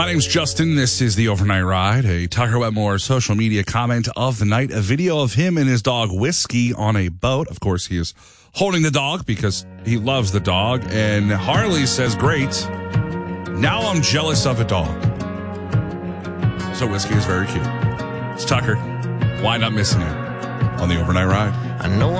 My name's Justin. This is the Overnight Ride, a Tucker Wetmore social media comment of the night. A video of him and his dog Whiskey on a boat. Of course, he is holding the dog because he loves the dog. And Harley says, great. Now I'm jealous of a dog. So Whiskey is very cute. It's Tucker. Why not missing it on the Overnight Ride? I know